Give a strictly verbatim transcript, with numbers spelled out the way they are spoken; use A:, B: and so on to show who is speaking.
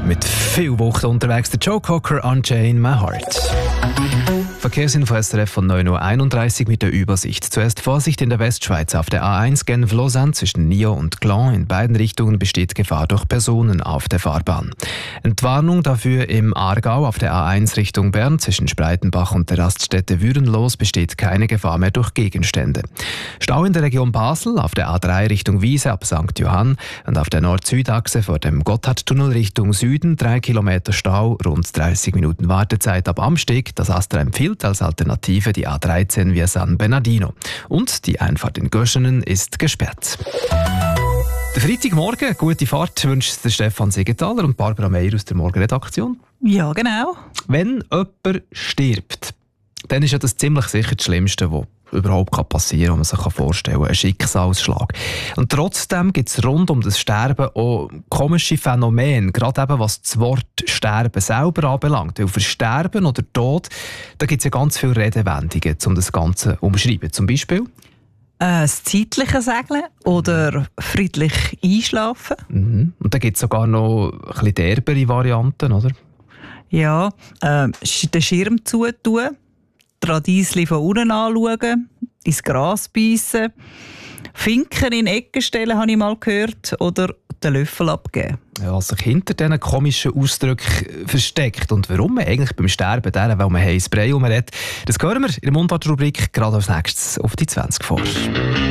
A: Mit viel Wucht unterwegs, der Joe Cocker, Unchain My Heart. Verkehrsinfo S R F von neun Uhr einunddreißig mit der Übersicht. Zuerst Vorsicht in der Westschweiz. Auf der A eins Genf-Lausanne zwischen Nyon und Gland. In beiden Richtungen besteht Gefahr durch Personen auf der Fahrbahn. Entwarnung dafür im Aargau auf der A eins Richtung Bern zwischen Spreitenbach und der Raststätte Würenlos besteht keine Gefahr mehr durch Gegenstände. Stau in der Region Basel auf der A drei Richtung Wiese ab Sankt Johann und auf der Nord-Süd-Achse vor dem Gotthardtunnel Richtung Süden drei Kilometer Stau, rund dreißig Minuten Wartezeit ab Amsteg. Das Astra empfiehlt als Alternative die A dreizehn via San Bernardino. Und die Einfahrt in Göschenen ist gesperrt. Der Freitagmorgen, gute Fahrt wünscht der Stefan Siegenthaler und Barbara Meier aus der Morgenredaktion.
B: Ja, genau.
A: Wenn jemand stirbt, dann ist ja das ziemlich sicher das Schlimmste, was überhaupt passieren kann, was man sich vorstellen kann. Ein Schicksalsschlag. Und trotzdem gibt es rund um das Sterben auch komische Phänomene, gerade eben was das Wort Sterben selber anbelangt. Weil für Sterben oder Tod, da gibt es ja ganz viele Redewendungen, um das Ganze zu umschreiben. Zum Beispiel
B: Äh, das zeitliche Segeln oder friedlich einschlafen.
A: Mhm. Und da gibt es sogar noch ein bisschen derbere Varianten, oder?
B: Ja, äh, den Schirm zutun, die Radiesli von unten anschauen, ins Gras beißen, Finken in Ecken stellen, habe ich mal gehört, oder den Löffel abgeben.
A: Ja, was sich hinter diesen komischen Ausdrücken versteckt und warum man eigentlich beim Sterben deren, weil man heiß Brei umredet, das hören wir in der Mundart-Rubrik gerade als nächstes auf die zwanzig vor.